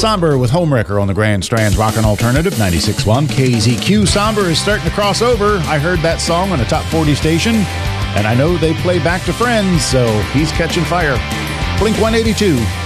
Somber with Homewrecker on the Grand Strand's Rockin' Alternative 96.1 KZQ. Somber is starting to cross over. I heard that song on a top 40 station, and I know they play Back to Friends, so he's catching fire. Blink 182.